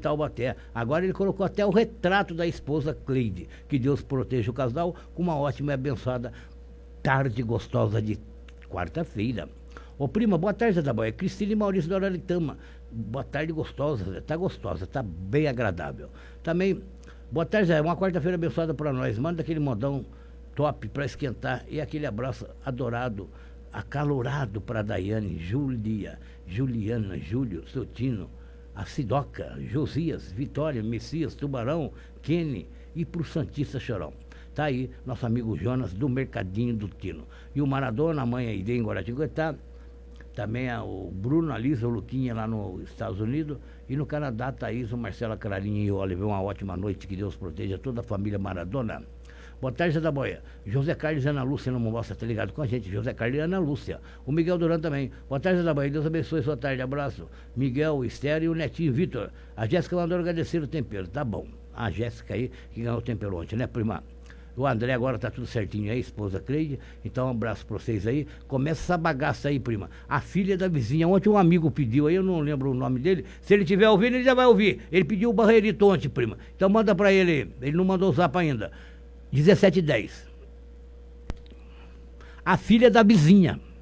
Taubaté. Agora ele colocou até o retrato da esposa Cleide. Que Deus proteja o casal com uma ótima e abençoada tarde gostosa de quarta-feira. Ô prima, boa tarde, da boia. Cristina e Maurício da Araritama. Boa tarde gostosa, tá bem agradável. Também, boa tarde, Zé. Uma quarta-feira abençoada para nós. Manda aquele modão top para esquentar e aquele abraço adorado, acalorado para Daiane, Juliana, Júlio, Sotino, a Sidoca, Josias, Vitória, Messias, Tubarão, Kenny e pro Santista Chorão. Tá aí nosso amigo Jonas do Mercadinho do Tino. E o Maradona, a mãe Aide em Guaratinguetá. Também o Bruno, a Lisa, o Luquinha lá nos Estados Unidos. E no Canadá, Thaís, o Marcela Clarinha e o Oliver. Uma ótima noite, que Deus proteja toda a família Maradona. Boa tarde, Zé da Boia. José Carlos e Ana Lúcia não mostra, tá ligado com a gente. José Carlos e Ana Lúcia. O Miguel Duran também. Boa tarde, Zé da Boia. Deus abençoe sua tarde. Abraço. Miguel, Esther e o Netinho Vitor. A Jéssica mandou agradecer o tempero. Tá bom. A Jéssica aí que ganhou o tempero ontem, né, prima? O André agora tá tudo certinho aí, esposa Cleide. Então um abraço pra vocês aí. Começa essa bagaça aí, prima. A filha da vizinha, ontem um amigo pediu aí, eu não lembro o nome dele. Se ele tiver ouvindo, ele já vai ouvir. Ele pediu o Barreirito ontem, prima. Então manda pra ele. Ele não mandou o zap ainda. 1710. A filha da vizinha.